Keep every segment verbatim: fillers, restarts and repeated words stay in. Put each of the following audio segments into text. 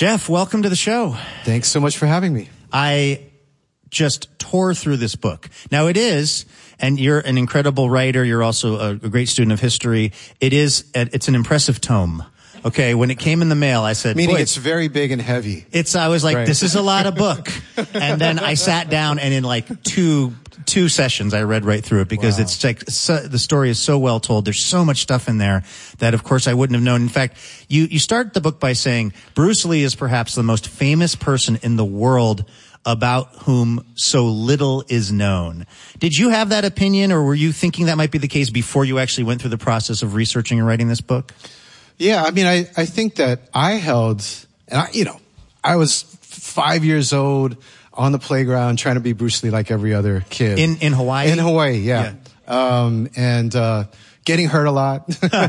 Jeff, welcome to the show. Thanks so much for having me. I just tore through this book. Now it is, and you're an incredible writer. You're also a, a great student of history. It is, it's an impressive tome. Okay, when it came in the mail, I said, meaning Boy, it's very big and heavy. It's, I was like, right. This is a lot of book. And then I sat down and in like two, two sessions, I read right through it because wow. it's like, so, the story is so well told. There's so much stuff in there that of course I wouldn't have known. In fact, you, you start the book by saying Bruce Lee is perhaps the most famous person in the world about whom so little is known. Did you have that opinion, or were you thinking that might be the case before you actually went through the process of researching and writing this book? Yeah, I mean, I, I think that I held, and I, you know, I was five years old on the playground trying to be Bruce Lee like every other kid. In, in Hawaii? In Hawaii, yeah. yeah. Um, and, uh, getting hurt a lot,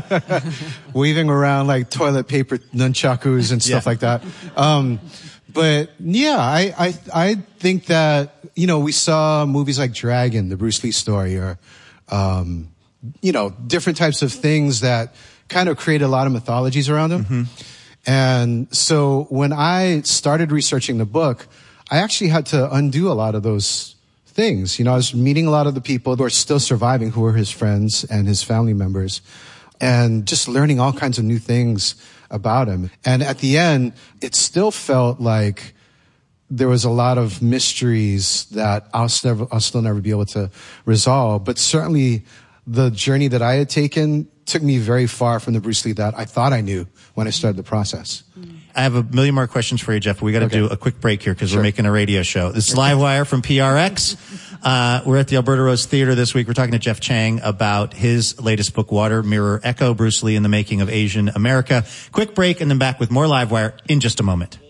weaving around like toilet paper nunchakus and stuff yeah. like that. Um, but yeah, I, I, I think that, you know, we saw movies like Dragon, the Bruce Lee story, or, um, you know, different types of things that kind of create a lot of mythologies around him. Mm-hmm. And so when I started researching the book, I actually had to undo a lot of those things. You know, I was meeting a lot of the people who are still surviving, who are his friends and his family members, and just learning all kinds of new things about him. And at the end, it still felt like there was a lot of mysteries that I'll still, I'll still never be able to resolve. But certainly the journey that I had taken took me very far from the Bruce Lee that I thought I knew when I started the process. I have a million more questions for you, Jeff. We got to okay. do a quick break here because sure. we're making a radio show. This is Livewire from P R X. Uh, we're at the Alberta Rose Theater this week. We're talking to Jeff Chang about his latest book, Water, Mirror, Echo, Bruce Lee in the Making of Asian America. Quick break and then back with more Livewire in just a moment.